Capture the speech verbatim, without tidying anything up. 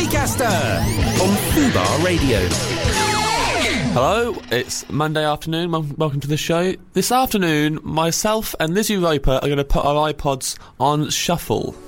Taycaster on Fubar Radio. Hello, it's Monday afternoon. Welcome to the show. This afternoon, myself and Lizzie Roper are going to put our iPods on shuffle.